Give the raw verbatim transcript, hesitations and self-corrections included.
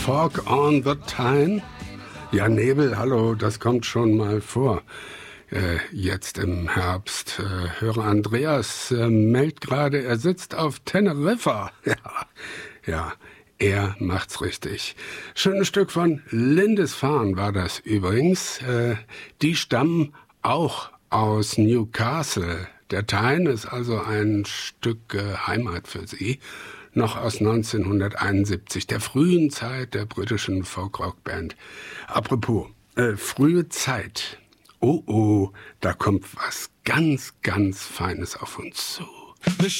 Fog on the Tyne? Ja, Nebel, hallo, das kommt schon mal vor. Äh, jetzt im Herbst. Äh, höre Andreas äh, meldet gerade, er sitzt auf Teneriffa. Ja, ja, er macht's richtig. Schönes Stück von Lindisfarne war das übrigens. Äh, die stammen auch aus Newcastle. Der Tyne ist also ein Stück äh, Heimat für sie. Noch aus neunzehnhunderteinundsiebzig, der frühen Zeit der britischen Folk-Rock-Band. Apropos, äh, frühe Zeit. Oh, oh, da kommt was ganz, ganz Feines auf uns zu.